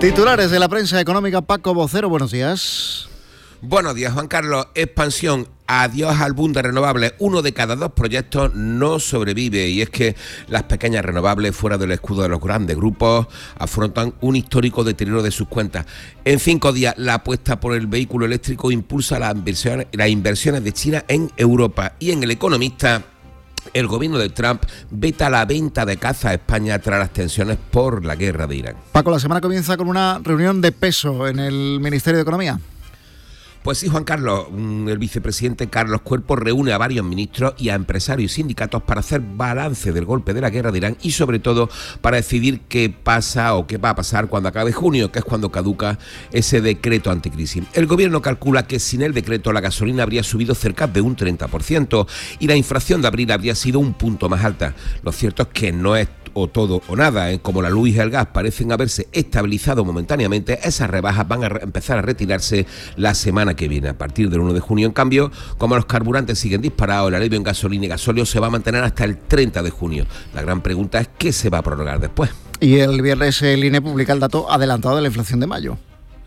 Titulares de la prensa económica, Paco Vocero, buenos días. Buenos días, Juan Carlos. Expansión, adiós al boom de renovables. 1 de cada 2 proyectos no sobrevive, y es que las pequeñas renovables, fuera del escudo de los grandes grupos, afrontan un histórico deterioro de sus cuentas. En 5 días, la apuesta por el vehículo eléctrico impulsa las inversiones de China en Europa. Y en El Economista, el gobierno de Trump veta la venta de caza a España tras las tensiones por la guerra de Irán. Paco, la semana comienza con una reunión de peso en el Ministerio de Economía. Pues sí, Juan Carlos, el vicepresidente Carlos Cuerpo reúne a varios ministros y a empresarios y sindicatos para hacer balance del golpe de la guerra de Irán y sobre todo para decidir qué pasa o qué va a pasar cuando acabe junio, que es cuando caduca ese decreto anticrisis. El gobierno calcula que sin el decreto la gasolina habría subido cerca de un 30% y la inflación de abril habría sido un punto más alta. Lo cierto es que no es o todo o nada, como la luz y el gas parecen haberse estabilizado momentáneamente, esas rebajas van a empezar a retirarse la semana que viene. A partir del 1 de junio, en cambio, como los carburantes siguen disparados, el alivio en gasolina y gasóleo se va a mantener hasta el 30 de junio. La gran pregunta es ¿qué se va a prorrogar después? Y el viernes el INE publica el dato adelantado de la inflación de mayo.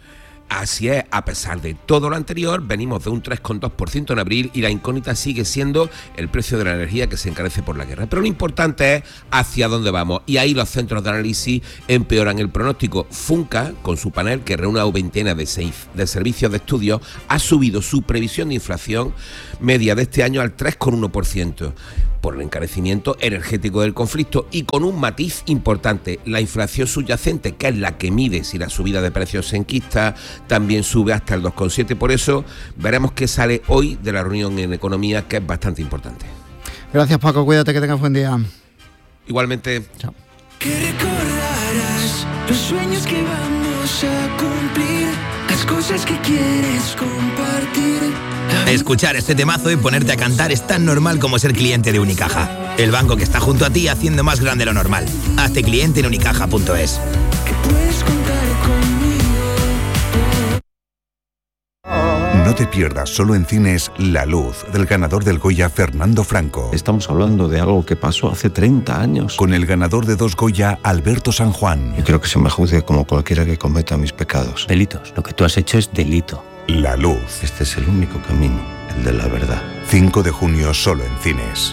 Así es, a pesar de todo lo anterior, venimos de un 3,2% en abril y la incógnita sigue siendo el precio de la energía, que se encarece por la guerra. Pero lo importante es hacia dónde vamos, y ahí los centros de análisis empeoran el pronóstico. Funca, con su panel que reúne a una veintena de servicios de estudio, ha subido su previsión de inflación media de este año al 3,1%. por el encarecimiento energético del conflicto y con un matiz importante: la inflación subyacente, que es la que mide si la subida de precios se enquista, también sube hasta el 2,7%. Por eso veremos qué sale hoy de la reunión en economía, que es bastante importante. Gracias, Paco, cuídate, que tengas buen día. Igualmente. Chao. Que recordarás los sueños que vamos a cumplir, las cosas que quieres compartir. Escuchar este temazo y ponerte a cantar es tan normal como ser cliente de Unicaja, el banco que está junto a ti haciendo más grande lo normal. Hazte cliente en unicaja.es. Que puedes contar conmigo. No te pierdas solo en cines La Luz, del ganador del Goya Fernando Franco. Estamos hablando de algo que pasó hace 30 años. Con el ganador de 2 Goya, Alberto San Juan. Yo creo que se me juzgue como cualquiera que cometa mis pecados. Delitos. Lo que tú has hecho es delito. La Luz. Este es el único camino, el de la verdad. 5 de junio solo en cines.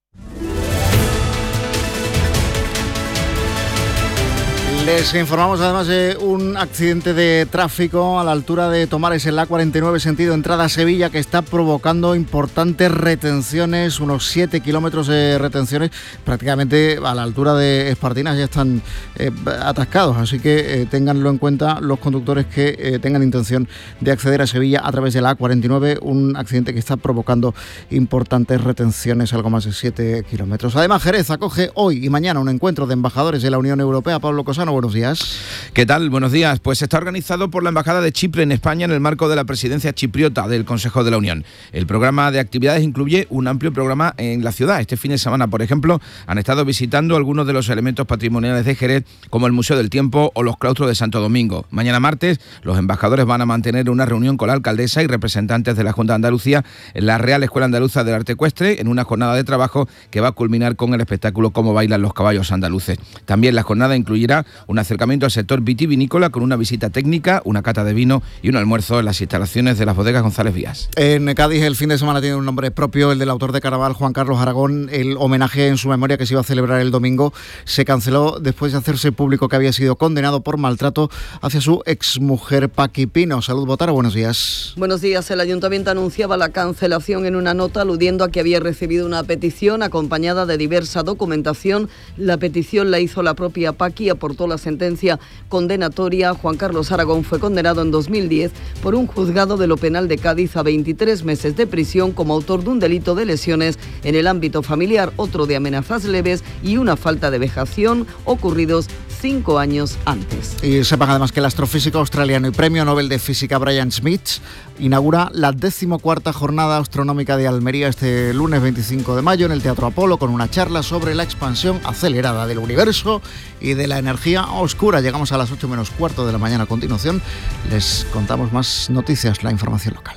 Les informamos además de un accidente de tráfico a la altura de Tomares en la A49 sentido entrada a Sevilla, que está provocando importantes retenciones, unos 7 kilómetros de retenciones, prácticamente a la altura de Espartinas ya están atascados, así que ténganlo en cuenta los conductores que tengan intención de acceder a Sevilla a través de la A49, un accidente que está provocando importantes retenciones, algo más de 7 kilómetros. Además, Jerez acoge hoy y mañana un encuentro de embajadores de la Unión Europea. Pablo Cosano, buenos días. ¿Qué tal? Buenos días. Pues está organizado por la Embajada de Chipre en España en el marco de la presidencia chipriota del Consejo de la Unión. El programa de actividades incluye un amplio programa en la ciudad. Este fin de semana, por ejemplo, han estado visitando algunos de los elementos patrimoniales de Jerez, como el Museo del Tiempo o los claustros de Santo Domingo. Mañana martes, los embajadores van a mantener una reunión con la alcaldesa y representantes de la Junta de Andalucía en la Real Escuela Andaluza del Arte Ecuestre, en una jornada de trabajo que va a culminar con el espectáculo Cómo bailan los caballos andaluces. También la jornada incluirá un acercamiento al sector vitivinícola con una visita técnica, una cata de vino y un almuerzo en las instalaciones de las bodegas González Vías. En Cádiz el fin de semana tiene un nombre propio, el del autor de Carnaval, Juan Carlos Aragón. El homenaje en su memoria, que se iba a celebrar el domingo, se canceló después de hacerse público que había sido condenado por maltrato hacia su exmujer Paqui Pino. Salud, Botaro, buenos días. Buenos días. El Ayuntamiento anunciaba la cancelación en una nota aludiendo a que había recibido una petición acompañada de diversa documentación. La petición la hizo la propia Paqui y aportó la sentencia condenatoria. Juan Carlos Aragón fue condenado en 2010 por un juzgado de lo penal de Cádiz a 23 meses de prisión como autor de un delito de lesiones en el ámbito familiar, otro de amenazas leves y una falta de vejación ocurridos 5 años antes. Y sepan además que el astrofísico australiano y premio Nobel de Física Brian Smith inaugura la 14ª jornada astronómica de Almería este lunes 25 de mayo en el Teatro Apolo, con una charla sobre la expansión acelerada del universo y de la energía oscura. Llegamos a las 8 menos cuarto de la mañana. A continuación les contamos más noticias, la información local.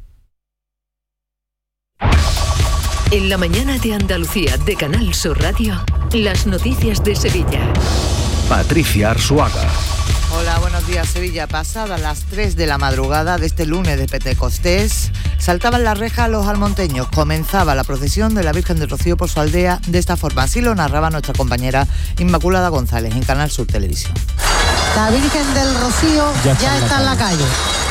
En la mañana de Andalucía de Canal Sur Radio, las noticias de Sevilla. Patricia Arzuaga. Hola, Hola, buenos días. Sevilla, pasadas las 3 de la madrugada de este lunes de Pentecostés, saltaban las rejas los almonteños. Comenzaba la procesión de la Virgen del Rocío por su aldea de esta forma. Así lo narraba nuestra compañera Inmaculada González en Canal Sur Televisión. La Virgen del Rocío ya está en la calle.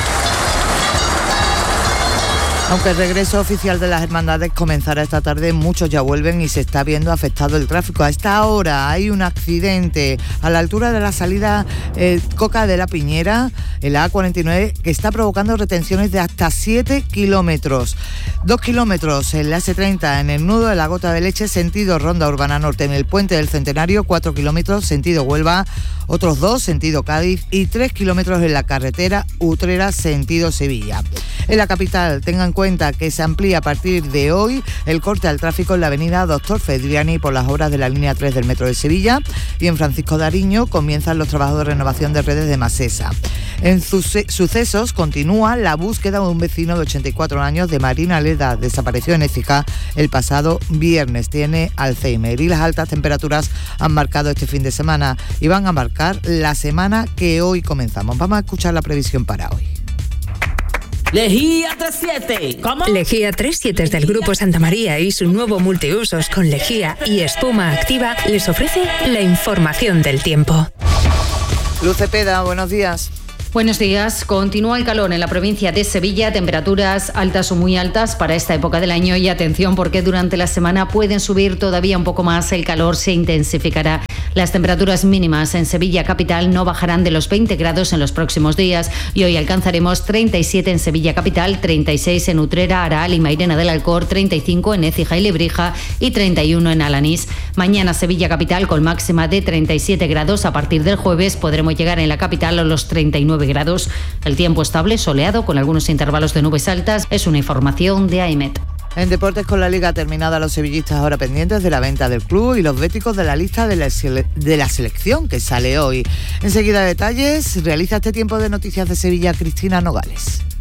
Aunque el regreso oficial de las hermandades comenzará esta tarde, muchos ya vuelven y se está viendo afectado el tráfico. A esta hora hay un accidente a la altura de la salida Coca de la Piñera, en la A49, que está provocando retenciones de hasta 7 kilómetros. 2 kilómetros en la S30, en el nudo de la Gota de Leche, sentido Ronda Urbana Norte, en el Puente del Centenario, 4 kilómetros, sentido Huelva, otros 2, sentido Cádiz, y 3 kilómetros en la carretera Utrera, sentido Sevilla. En la capital, tengan en cuenta que se amplía a partir de hoy el corte al tráfico en la avenida Doctor Fedriani por las obras de la línea 3 del metro de Sevilla, y en Francisco de Ariño comienzan los trabajos de renovación de redes de Masesa. En sucesos continúa la búsqueda de un vecino de 84 años de Marina Leda, desapareció en Écija el pasado viernes, tiene Alzheimer, y las altas temperaturas han marcado este fin de semana y van a marcar la semana que hoy comenzamos. Vamos a escuchar la previsión para hoy. Lejía 37. ¿Cómo? Lejía 37 del Grupo Santa María y su nuevo multiusos con lejía y espuma activa les ofrece la información del tiempo. Luz Cepeda, buenos días. Buenos días. Continúa el calor en la provincia de Sevilla, temperaturas altas o muy altas para esta época del año, y atención porque durante la semana pueden subir todavía un poco más, el calor se intensificará. Las temperaturas mínimas en Sevilla capital no bajarán de los 20 grados en los próximos días y hoy alcanzaremos 37 en Sevilla capital, 36 en Utrera, Aral y Mairena del Alcor, 35 en Écija y Lebrija y 31 en Alanís. Mañana Sevilla capital con máxima de 37 grados. A partir del jueves podremos llegar en la capital a los 39 grados. El tiempo estable, soleado, con algunos intervalos de nubes altas. Es una información de AEMET. En deportes, con la Liga terminada, los sevillistas ahora pendientes de la venta del club y los béticos de la lista de la selección que sale hoy. Enseguida detalles, realiza este tiempo de noticias de Sevilla Cristina Nogales.